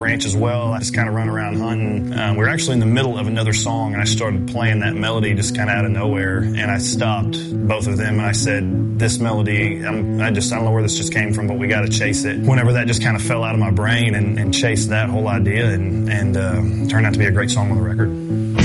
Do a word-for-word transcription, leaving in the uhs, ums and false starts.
ranch as well. I just kind of run around hunting. Um, we were actually in the middle of another song, and I started playing that melody just kind of out of nowhere, and I stopped both of them, and I said, this melody, I'm, I just, I don't know where this just came from, but we got to chase it. Whenever that just kind of fell out of my brain and, and chased that whole idea, and, and uh, turned out to be a great song on the record.